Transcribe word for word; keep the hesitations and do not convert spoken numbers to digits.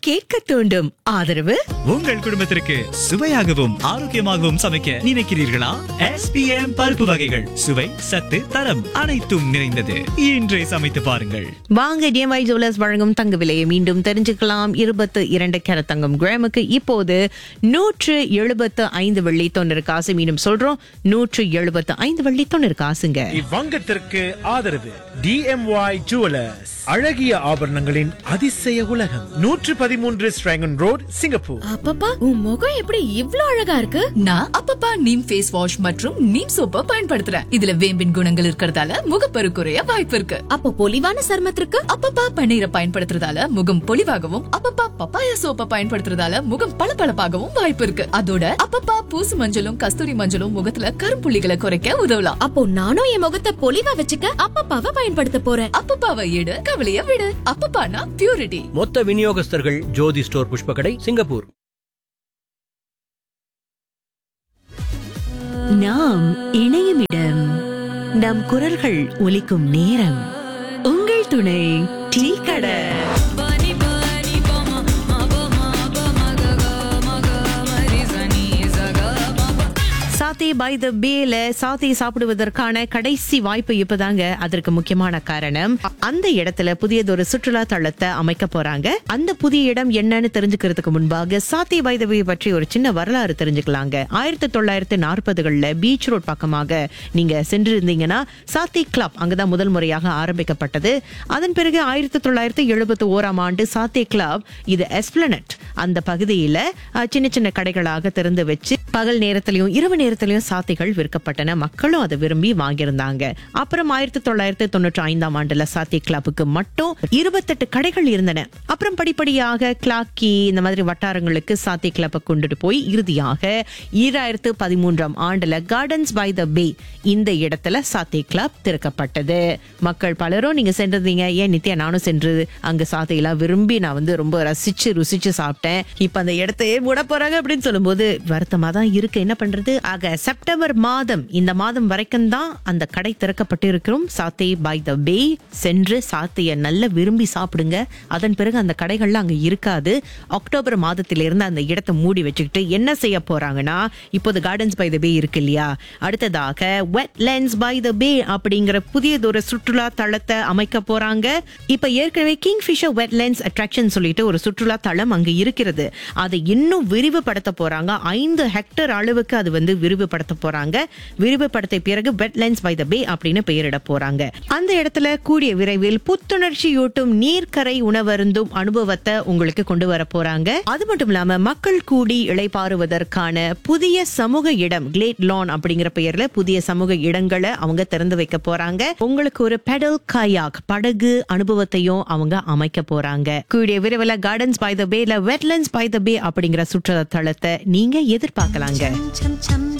கேட்க தூண்டும். ஆதரவு உங்கள் குடும்பத்திற்கு சுவையாகவும் ஆரோக்கியமாகவும் சமைக்க நினைக்கிறீர்களா? எஸ் பி எம் பருப்பு வகைகள் சுவை சத்து தரம் அனைத்தும் நிறைந்தது. இன்றே சமைத்து பாருங்கள். வாங்க டிஎம்ஐ ஜுவல்லர்ஸ் வழங்கும் தங்க விலையை மீண்டும் தெரிஞ்சுக்கலாம். இருபத்தி இரண்டு கேரட் தங்கம் கிராமுக்கு இப்போது நூற்று எழுபத்து ஐந்து வெள்ளி தொண்ணூறு காசு. மீண்டும் சொல்றோம், நூற்று எழுபத்து ஐந்து வெள்ளி தொண்ணூறு காசுங்க. இவ்வங்கத்திற்கு ஆதரவு டிஎம்ஒய் ஜுவல்லர்ஸ், அழகிய ஆபரணங்களின் அதிசய உலகம். நூற்று பதிமூன்று ஸ்ட்ராங்கன் ரோட், சிங்கப்பூர். அப்பப்பா, உன் முகம் எப்படி இவ்ளோ அழகா இருக்கு? நான் அப்பப்பா நீம் ஃபேஸ் வாஷ் மற்றும் நீம் சோப்பை பயன்படுத்துறேன். இதுல வேம்பின் குணங்கள் இருக்கறதால முகப்பரு குறைய வாய்ப்பு இருக்கு. அப்போ பொலிவான சருமத்திற்கு அப்பப்பா பன்னீரை பயன்படுத்துறதால முகம் பொலிவாகவும், அப்பப்பா பப்பாயா சோப்பை பயன்படுத்துறதால முகம் பளபளப்பாகவும் வாய்ப்பு இருக்கு. அதோட அப்பப்பா பூசு மஞ்சளும் கஸ்தூரி மஞ்சளும் முகத்துல கரும்புள்ளிகளை குறைக்க உதவலாம். அப்போ நானும் என் முகத்தை பொலிவா வச்சுக்க அப்பப்பாவை பயன்படுத்த போறேன். அப்பப்பாவை எடு, கவலைய விடு. அப்பப்பானா பியூரிட்டி. மொத்த விநியோகஸ்தர்கள் ஜோதி ஸ்டோர், புஷ்பகடை, சிங்கப்பூர். நாம் இணையும் இடம், நம் குரல்கள் ஒலிக்கும் நேரம். உங்கள் துணை டீ கடை. சாத்தி பை த பேல சாத்தி சாப்பிடுவதற்கான கடைசி வாய்ப்பு இப்பதாங்க. அதற்கு முக்கியமான காரணம், அந்த இடத்துல புதியதொரு சுற்றுலா தளத்தை அமைக்க போறாங்க. அந்த புதிய இடம் என்னன்னு தெரிஞ்சுக்கிறதுக்கு முன்பாக சாத்தி பை த பே பற்றி ஒரு சின்ன வரலாறு தெரிஞ்சுக்கலாங்க. ஆயிரத்தி தொள்ளாயிரத்தி நாற்பதுகள்ல பீச் ரோட் பக்கமாக நீங்க சென்றிருந்தீங்கன்னா சாத்தி கிளப் அங்கதான் முதல் முறையாக ஆரம்பிக்கப்பட்டது. அதன் பிறகு ஆயிரத்தி தொள்ளாயிரத்தி எழுபத்தி ஓராம் ஆண்டு சாத்தி கிளப் இது எஸ்பிளனட் அந்த பகுதியில சின்ன சின்ன கடைகளாக திறந்து வச்சு பகல் நேரத்திலையும் இரவு நேரத்திலையும் சாத்திகள் விற்கப்பட்டன. மக்களும் அதை விரும்பி வாங்கியிருந்தாங்க. அப்புறம் ஆயிரத்தி தொள்ளாயிரத்தி தொண்ணூற்றி ஐந்தாம் ஆண்டுல சாத்தி கிளப்புக்கு மட்டும் இருபத்தெட்டு கடைகள் இருந்தன. அப்புறம் படிப்படியாக கிளாக்கி இந்த மாதிரி வட்டாரங்களுக்கு சாத்தி கிளப்பை கொண்டுட்டு போய் இறுதியாக ஈராயிரத்து பதிமூன்றாம் ஆண்டுல கார்டன்ஸ் பை த பே இந்த இடத்துல சாத்தி கிளப் திறக்கப்பட்டது. மக்கள் பலரும் நீங்க சென்றிருந்தீங்க. ஏன் நித்யா, நானும் சென்று அங்க சாத்தையெல்லாம் விரும்பி நான் வந்து ரொம்ப ரசிச்சு ருசிச்சு சாப்பிட்டேன். இப்ப அந்த இடத்தையே மூட போறாங்க அப்படின்னு சொல்லும் போது வருத்தமா தான் இருக்கு. என்ன பண்றது? ஆக செப்டம்பர் மாதம், இந்த மாதம் வரைக்கும் தான் அந்த கடை திறக்கப்பட்டு இருக்கிறோம். சாத்தே பை த பே சென்று சாத்தைய நல்ல விரும்பி சாப்பிடுங்க. அதன் பிறகு அந்த கடைகள்ல அங்க இருக்காது. அக்டோபர் மாதத்திலிருந்து அந்த இடத்தை மூடி வச்சுக்கிட்டு என்ன செய்ய போறாங்கன்னா, இப்போது கார்டன்ஸ் பை த பே இருக்கு இல்லையா, அடுத்ததாக வெட்லேண்ட்ஸ் பை த பே அப்படிங்கிற புதியதொரு சுற்றுலா தளத்தை அமைக்க போறாங்க. இப்ப ஏற்கனவே கிங்ஃபிஷர் வெட்லேண்ட்ஸ் அட்ராக்ஷன் சொல்லிட்டு ஒரு சுற்றுலா தளம் அங்க இருக்கிறது. அதை இன்னும் விரிவுபடுத்த போறாங்க. ஐந்து ஹெக்டர் அளவுக்கு அது வந்து விரிவுபடுத்த போறாங்க. விரிவுபடுத்த பிறகு வெட்லேண்ட்ஸ் பை த பே அப்படின்னு பெயரிட போறாங்க. அந்த இடத்துல கூடிய விரைவில் புத்துணர்ச்சியூட்டும் நீர்க்கரை உணவருந்தும் அனுபவத்தை உங்களுக்கு கொண்டு வர போறாங்க. அது மட்டும் இல்லாம மக்கள் கூடி இளைப்பாறுவதற்கான புதிய சமூக இடம், கிளேட் லான் அப்படிங்கிற பெயர்ல புதிய சமூக இடங்களை அவங்க திறந்து வைக்க போறாங்க. உங்களுக்கு ஒரு பெடல் காயாக் படகு அனுபவத்தையும் அவங்க அமைக்க போறாங்க. கூடிய விரைவில் கார்டன்ஸ் பை த பேல வெட்லேண்ட்ஸ் பை த பே அப்படிங்கிற சுற்றுலா தளத்தை நீங்க எதிர்பார்க்கலாங்க.